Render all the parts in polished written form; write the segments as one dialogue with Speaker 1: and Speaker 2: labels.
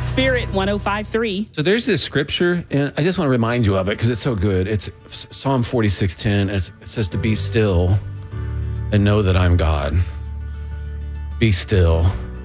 Speaker 1: Spirit 105.3.
Speaker 2: So there's this scripture, and I just want to remind you of it because it's so good. It's Psalm 46:10. It says to be still and know that I'm God. Be still.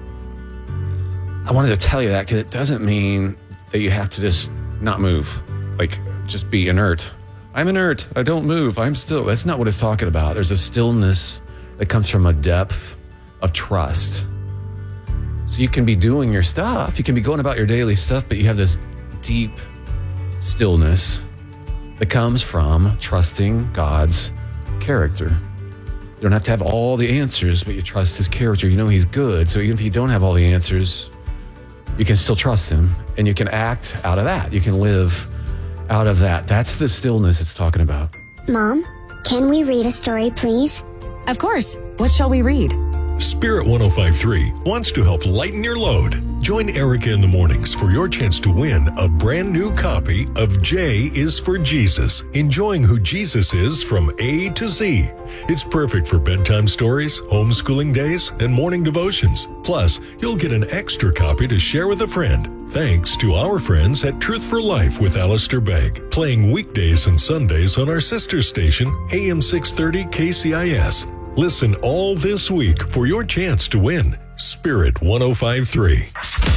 Speaker 2: I wanted to tell you that because it doesn't mean that you have to just not move, like just be inert. I'm inert. I don't move. I'm still. That's not what it's talking about. There's a stillness that comes from a depth of trust. So you can be doing your stuff. You can be going about your daily stuff, but you have this deep stillness that comes from trusting God's character. You don't have to have all the answers, but you trust his character. You know he's good. So even if you don't have all the answers, you can still trust him, and you can act out of that. You can live out of that. That's the stillness it's talking about.
Speaker 3: Mom, can we read a story, please?
Speaker 4: Of course. What shall we read?
Speaker 5: Spirit 105.3 wants to help lighten your load. Join Erica in the mornings for your chance to win a brand new copy of J is for Jesus, enjoying who Jesus is from A to Z. It's perfect for bedtime stories, homeschooling days, and morning devotions. Plus, you'll get an extra copy to share with a friend, thanks to our friends at Truth for Life with Alistair Begg, playing weekdays and Sundays on our sister station, AM 630 KCIS. Listen all this week for your chance to win Spirit 105.3.